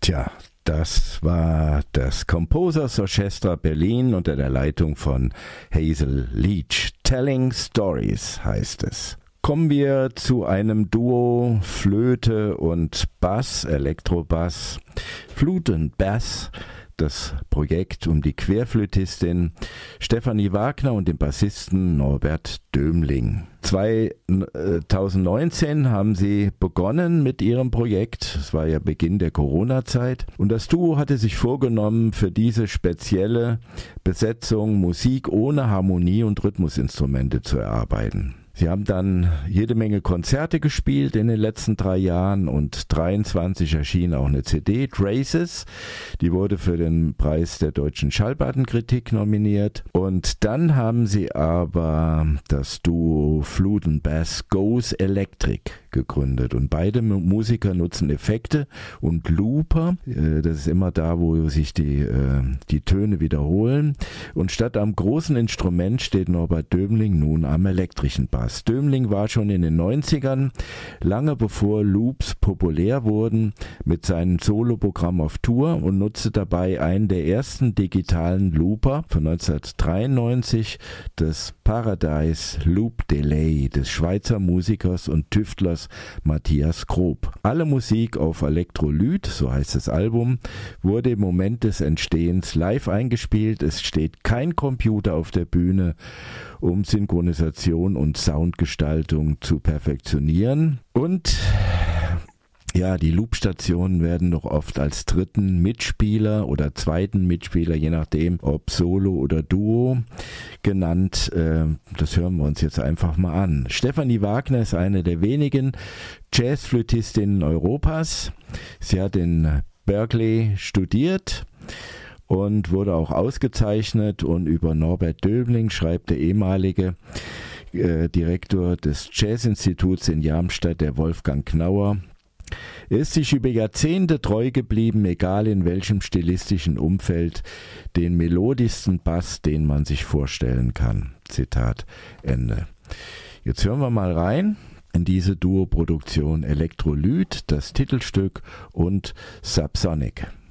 Tja, das war das Composers Orchestra Berlin unter der Leitung von Hazel Leach. Telling Stories heißt es. Kommen wir zu einem Duo Flöte und Bass, Elektrobass, Flute und Bass. Das Projekt um die Querflötistin Stefanie Wagner und den Bassisten Norbert Dömling. 2019 haben sie begonnen mit ihrem Projekt. Es war ja Beginn der Corona-Zeit. Und das Duo hatte sich vorgenommen, für diese spezielle Besetzung Musik ohne Harmonie und Rhythmusinstrumente zu erarbeiten. Sie haben dann jede Menge Konzerte gespielt in den letzten 3 Jahren und 23 erschien auch eine CD, Traces. Die wurde für den Preis der Deutschen Schallplattenkritik nominiert. Und dann haben sie aber das Duo Flute and Bass Goes Electric gegründet. Und beide Musiker nutzen Effekte und Looper. Das ist immer da, wo sich die Töne wiederholen. Und statt am großen Instrument steht Norbert Dömling nun am elektrischen Bass. Dömling war schon in den 90ern, lange bevor Loops populär wurden, mit seinem Soloprogramm auf Tour und nutzte dabei einen der ersten digitalen Looper von 1993, das Paradise Loop Delay des Schweizer Musikers und Tüftlers Matthias Grob. Alle Musik auf Elektrolyt, so heißt das Album, wurde im Moment des Entstehens live eingespielt. Es steht kein Computer auf der Bühne, um Synchronisation und Soundgestaltung zu perfektionieren. Und ja, die Loopstationen werden noch oft als dritten Mitspieler oder zweiten Mitspieler, je nachdem, ob Solo oder Duo, genannt. Das hören wir uns jetzt einfach mal an. Stefanie Wagner ist eine der wenigen Jazzflötistinnen Europas. Sie hat in Berkeley studiert und wurde auch ausgezeichnet, und über Norbert Dömling schreibt der ehemalige Direktor des Jazzinstituts in Darmstadt, der Wolfgang Knauer: Er ist sich über Jahrzehnte treu geblieben, egal in welchem stilistischen Umfeld, den melodischsten Bass, den man sich vorstellen kann. Zitat Ende. Jetzt hören wir mal rein in diese Duo-Produktion Elektrolyt, das Titelstück und Subsonic.